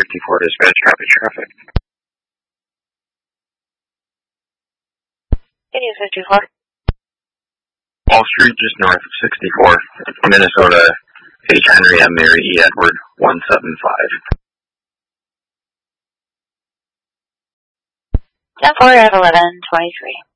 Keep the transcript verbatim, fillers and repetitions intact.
sixty-four, dispatch, copy traffic. Indian fifty-four. Wall Street, just north of sixty-four, Minnesota, H. Henry M. Mary E. Edward, one seven five. ten four at eleven twenty-three.